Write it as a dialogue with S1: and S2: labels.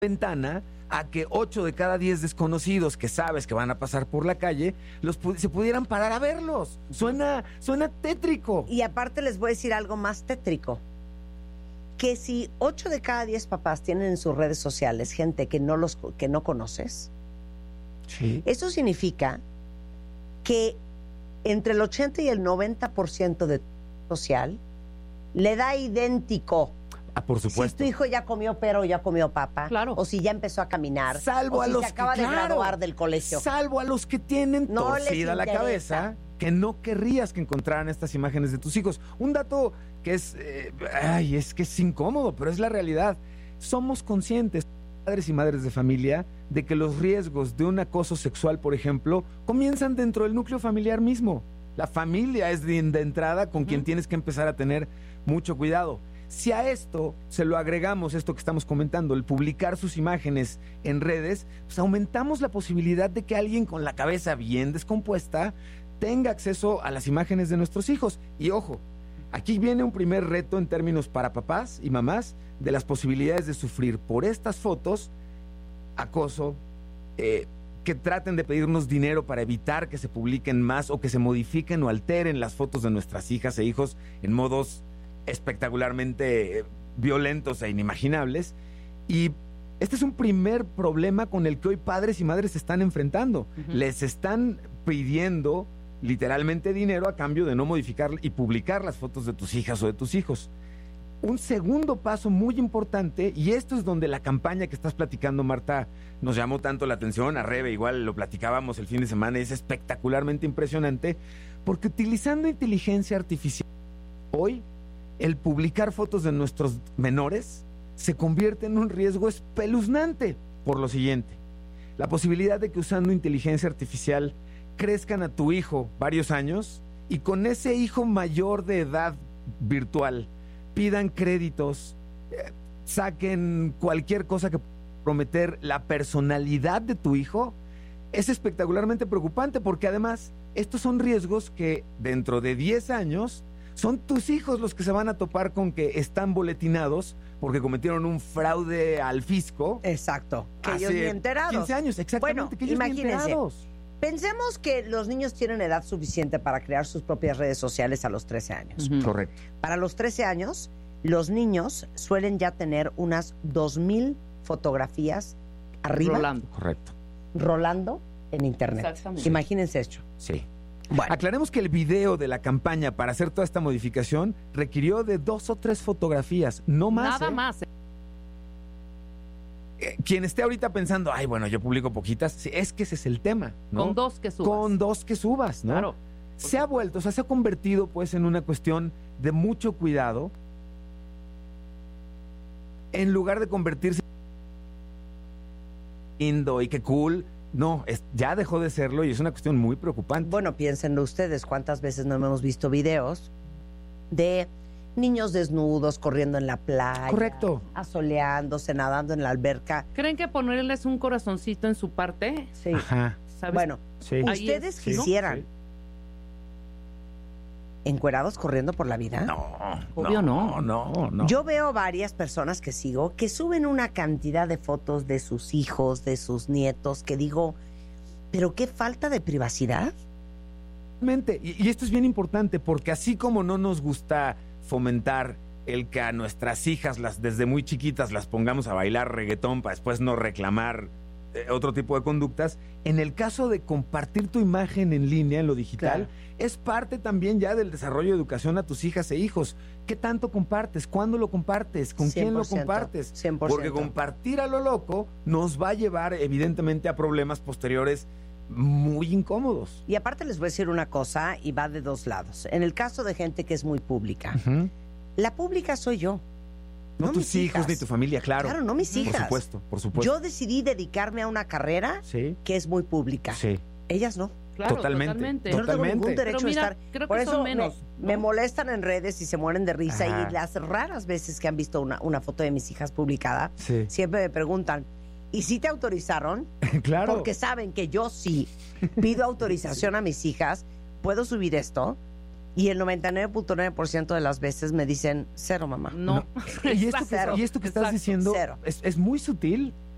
S1: ventana a que 8 de cada 10 desconocidos que sabes que van a pasar por la calle se pudieran parar a verlos. Suena tétrico.
S2: Y aparte les voy a decir algo más tétrico. Que si 8 de cada 10 papás tienen en sus redes sociales gente que no conoces,
S1: Sí.
S2: eso significa que entre el 80 y el 90% de tu social le da idéntico.
S1: Por supuesto.
S2: Si tu hijo ya comió pero ya comió papa,
S3: Claro.
S2: o si ya empezó a caminar,
S1: Salvo
S2: o
S1: a
S2: si
S1: los
S2: se acaba
S1: que,
S2: de
S1: claro,
S2: graduar del colegio.
S1: Salvo a los que tienen
S2: No les
S1: torcida la
S2: interesa.
S1: cabeza, que no querrías que encontraran estas imágenes de tus hijos. Un dato que es que es incómodo, pero es la realidad. Somos conscientes, padres y madres de familia, de que los riesgos de un acoso sexual, por ejemplo, comienzan dentro del núcleo familiar mismo. La familia es de entrada con quien tienes que empezar a tener mucho cuidado. Si a esto se lo agregamos, esto que estamos comentando, el publicar sus imágenes en redes, pues aumentamos la posibilidad de que alguien con la cabeza bien descompuesta tenga acceso a las imágenes de nuestros hijos. Y ojo, aquí viene un primer reto en términos para papás y mamás de las posibilidades de sufrir por estas fotos acoso, que traten de pedirnos dinero para evitar que se publiquen más o que se modifiquen o alteren las fotos de nuestras hijas e hijos en modos espectacularmente violentos e inimaginables. Y este es un primer problema con el que hoy padres y madres se están enfrentando. Les están pidiendo literalmente dinero a cambio de no modificar y publicar las fotos de tus hijas o de tus hijos. Un segundo paso muy importante, y esto es donde la campaña que estás platicando, Marta, nos llamó tanto la atención. A Rebe igual lo platicábamos el fin de semana, es espectacularmente impresionante, porque utilizando inteligencia artificial, hoy el publicar fotos de nuestros menores se convierte en un riesgo espeluznante por lo siguiente: la posibilidad de que usando inteligencia artificial crezcan a tu hijo varios años y con ese hijo mayor de edad virtual pidan créditos, saquen cualquier cosa que prometer la personalidad de tu hijo, es espectacularmente preocupante, porque además estos son riesgos que dentro de 10 años son tus hijos los que se van a topar con que están boletinados porque cometieron un fraude al fisco.
S2: Exacto. Que ellos
S1: Hace
S2: ni enterados.
S1: 15 años, exactamente.
S2: Bueno,
S1: que ellos ni
S2: imagínense.
S1: enterados.
S2: Pensemos que los niños tienen edad suficiente para crear sus propias redes sociales a los 13 años.
S1: Correcto.
S2: Para los 13 años, los niños suelen ya tener unas 2,000 fotografías arriba.
S1: Correcto.
S2: Rolando en internet.
S3: Exactamente.
S2: Imagínense esto.
S1: Sí.
S2: Bueno,
S1: Aclaremos que el video de la campaña para hacer toda esta modificación requirió de 2 o 3 fotografías, no más.
S3: Nada más.
S1: Quien esté ahorita pensando, ay, bueno, yo publico poquitas, sí, es que ese es el tema, ¿no?
S3: Con 2 que subas.
S1: Con 2 que subas, ¿no?
S3: Claro.
S1: Se ha vuelto, o sea, se ha convertido pues en una cuestión de mucho cuidado, en lugar de convertirse en lindo y qué cool. No, ya dejó de serlo y es una cuestión muy preocupante.
S2: bueno, piénsenlo ustedes, cuántas veces no hemos visto videos de niños desnudos corriendo en la playa.
S1: Correcto.
S2: Asoleándose, nadando en la alberca.
S3: ¿Creen que ponerles un corazoncito en su parte?
S2: Sí.
S1: Ajá.
S3: ¿Sabes?
S2: Bueno,
S1: Sí.
S3: Ahí
S2: ¿ustedes
S3: es,
S2: quisieran
S1: Sí.
S2: encuerados corriendo por la vida?
S3: Obvio no.
S1: No.
S2: Yo veo varias personas que sigo que suben una cantidad de fotos de sus hijos, de sus nietos, que digo, ¿pero qué falta de privacidad?
S1: Y esto es bien importante, porque así como no nos gusta fomentar el que a nuestras hijas desde muy chiquitas las pongamos a bailar reggaetón para después no reclamar otro tipo de conductas, en el caso de compartir tu imagen en línea, en lo digital,
S2: Claro.
S1: es parte también ya del desarrollo de educación a tus hijas e hijos. ¿Qué tanto compartes? ¿Cuándo lo compartes? ¿Con quién lo
S2: 100%,
S1: compartes?
S2: 100%.
S1: Porque compartir a lo loco nos va a llevar evidentemente a problemas posteriores muy incómodos.
S2: Y aparte les voy a decir una cosa, y va de dos lados. En el caso de gente que es muy pública, la pública soy yo.
S1: No tus
S2: mis
S1: hijos
S2: hijas.
S1: ni tu familia, claro.
S2: Claro, no mis hijas.
S1: Por supuesto.
S2: Yo decidí dedicarme a una carrera
S1: Sí,
S2: que es muy pública.
S1: sí.
S2: Ellas no.
S3: Claro,
S1: Totalmente.
S2: Yo no tengo ningún
S1: Totalmente.
S2: derecho
S3: Pero mira,
S2: a estar.
S3: creo
S2: Por
S3: que
S2: eso
S3: son menos,
S2: me
S3: ¿no?
S2: molestan en redes y se mueren de risa.
S1: Ajá.
S2: Y las raras veces que han visto una foto de mis hijas publicada,
S1: Sí.
S2: siempre me preguntan, ¿y si te autorizaron?
S1: Claro.
S2: Porque saben que yo sí pido autorización a mis hijas, ¿puedo subir esto? Y el 99.9% de las veces me dicen, cero, mamá.
S3: No.
S1: Y esto
S2: Cero.
S1: que estás diciendo
S2: Cero.
S1: es muy sutil,